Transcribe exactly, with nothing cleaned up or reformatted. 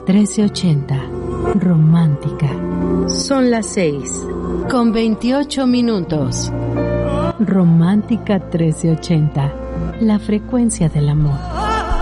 trece ochenta. Romántica. Son las seis con veintiocho minutos. Romántica trece ochenta. La frecuencia del amor.